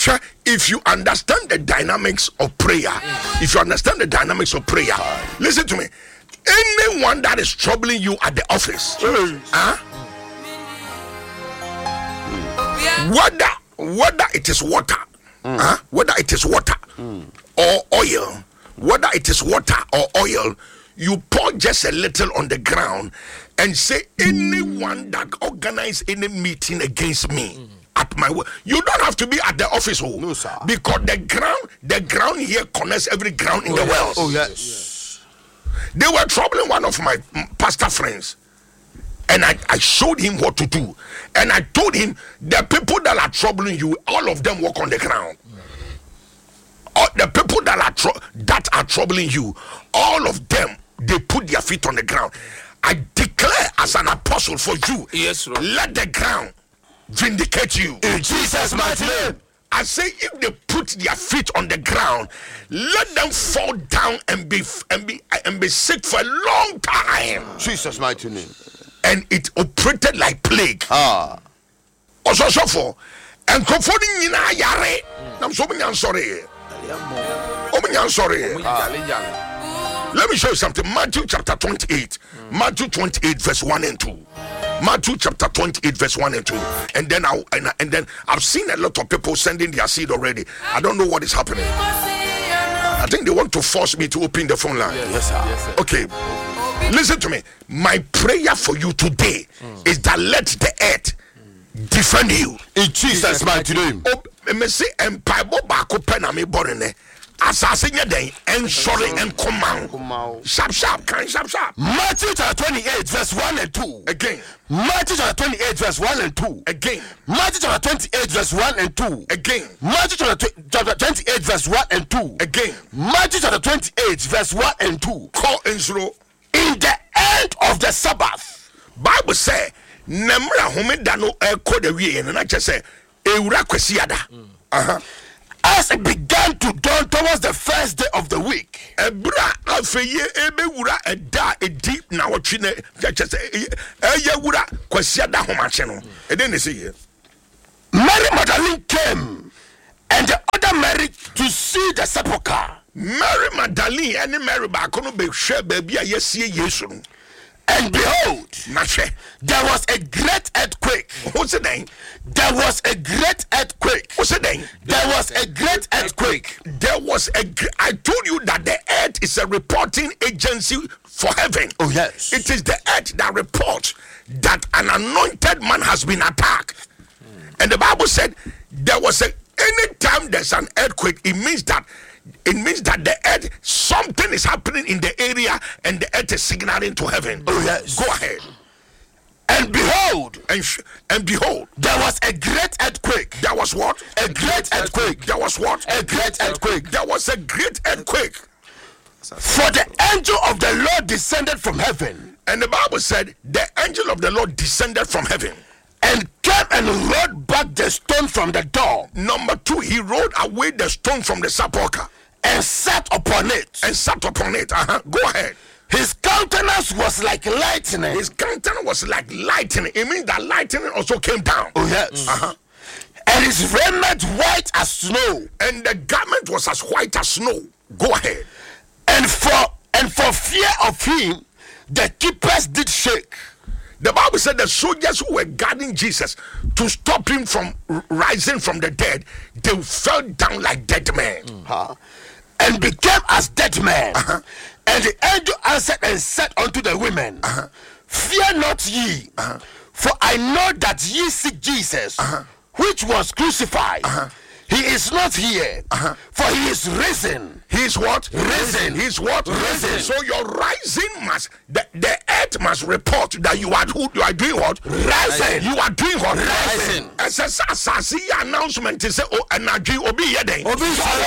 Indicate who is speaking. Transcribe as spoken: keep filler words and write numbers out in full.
Speaker 1: If you understand the dynamics of prayer, if you understand the dynamics of prayer, listen to me. Anyone that is troubling you at the office, huh? whether whether it is water, mm. huh? whether it is water mm. or oil, whether it is water or oil, you pour just a little on the ground and say, anyone that organize any meeting against me. Mm. At my work, you don't have to be at the office, oh,
Speaker 2: no, sir.
Speaker 1: Because the ground, the ground here connects every ground in
Speaker 2: oh,
Speaker 1: the
Speaker 2: yes.
Speaker 1: world.
Speaker 2: Oh yes. yes.
Speaker 1: They were troubling one of my pastor friends, and I, I showed him what to do, and I told him the people that are troubling you, all of them walk on the ground. All the people that are tro- that are troubling you, all of them they put their feet on the ground. I declare as an apostle for you,
Speaker 3: yes, Lord.
Speaker 1: Let the ground vindicate you
Speaker 2: in Jesus' mighty name.
Speaker 1: I say, if they put their feet on the ground, let them fall down and be and be and be sick for a long time.
Speaker 2: Jesus' mighty name.
Speaker 1: And it operated like plague.
Speaker 2: Ah.
Speaker 1: Also, so for and confronting you now, yare. I'm so many. I'm sorry. I'm sorry. Let me show you something. Matthew chapter twenty-eight. Matthew twenty-eight, verse one and two. Matthew chapter twenty-eight, verse one and two. And then I and, and then I've seen a lot of people sending their seed already. I don't know what is happening. I think they want to force me to open the phone line.
Speaker 2: Yes, sir. Yes, sir.
Speaker 1: Okay. Listen to me. My prayer for you today mm. is that let the earth defend you.
Speaker 2: In Jesus' mighty name.
Speaker 1: Me say empire baako pe na me borne. Assassin then and sorry and command. Sharp, sharp, kind, sharp, sharp.
Speaker 2: Matthew chapter twenty-eight, verse one and two.
Speaker 1: Again.
Speaker 2: Matthew chapter twenty-eight, verse one and two.
Speaker 1: Again.
Speaker 2: Matthew chapter twenty-eight, verse one and two.
Speaker 1: Again.
Speaker 2: Matthew chapter twenty-eight, verse one and two.
Speaker 1: Again.
Speaker 2: Matthew chapter twenty-eight, verse one and two.
Speaker 1: Call Israel.
Speaker 2: In the end of the Sabbath,
Speaker 1: Bible say, Nemra homedano eko de wie and I just say, Eura kwesiada. Uh huh.
Speaker 2: As it began to dawn towards the first day of the week,
Speaker 1: Ebra afeye ebewura eda edi na wotwine just say eyewura kwesiada homache no. E den say here.
Speaker 2: Mary Magdalene came and the other Mary to see the sepulchre.
Speaker 1: Mary Magdalene and Mary baako no be hwe ba bia yesie Yesu no.
Speaker 2: And behold,
Speaker 1: there
Speaker 2: was a great earthquake.
Speaker 1: What's the name?
Speaker 2: There was a great earthquake.
Speaker 1: What's the name?
Speaker 2: There was a great earthquake.
Speaker 1: There was a. I told you that the earth is a reporting agency for heaven.
Speaker 2: Oh yes.
Speaker 1: It is the earth that reports that an anointed man has been attacked. Mm. And the Bible said there was a. Anytime there's an earthquake, it means that. It means that the earth, something is happening in the area and the earth is signaling to heaven.
Speaker 2: Oh yes.
Speaker 1: Go ahead.
Speaker 2: And behold,
Speaker 1: and, sh- and behold,
Speaker 2: there was a great earthquake.
Speaker 1: There was what?
Speaker 2: A great earthquake.
Speaker 1: There was what?
Speaker 2: A great earthquake.
Speaker 1: There was a great earthquake.
Speaker 2: For the angel of the Lord descended from heaven.
Speaker 1: And the Bible said, the angel of the Lord descended from heaven.
Speaker 2: And came and rolled back the stone from the door.
Speaker 1: Number two, he rolled away the stone from the sepulchre.
Speaker 2: And sat upon it.
Speaker 1: And sat upon it. Uh-huh. Go ahead.
Speaker 2: His countenance was like lightning.
Speaker 1: His countenance was like lightning. It means that lightning also came down.
Speaker 2: Oh yes.
Speaker 1: Uh-huh.
Speaker 2: And his raiment white as snow.
Speaker 1: And the garment was as white as snow. Go ahead.
Speaker 2: And for and for fear of him, the keepers did shake.
Speaker 1: The Bible said the soldiers who were guarding Jesus to stop him from rising from the dead, they fell down like dead men.
Speaker 2: Mm-hmm. And became as dead men.
Speaker 1: Uh-huh.
Speaker 2: And the angel answered and said unto the women, uh-huh. Fear not ye, uh-huh. for I know that ye seek Jesus, uh-huh. which was crucified. Uh-huh. He is not here, uh-huh. for he is risen.
Speaker 1: He is what?
Speaker 2: Risen.
Speaker 1: He is what?
Speaker 2: Risen.
Speaker 1: So your rising must, the, the earth must report that you are who you are doing what?
Speaker 2: Rising.
Speaker 1: You are doing what?
Speaker 2: Rising.
Speaker 1: As a announcement is oh, and I do obi yeden.
Speaker 2: Obi